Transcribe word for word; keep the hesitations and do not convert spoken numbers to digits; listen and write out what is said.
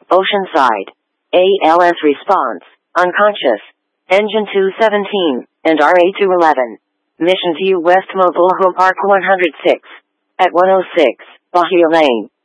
Oceanside. A L S response, unconscious. Engine two seventeen, and R A two eleven. Mission View West Mobile Home Park one oh six. At one oh six, Bahia Lane.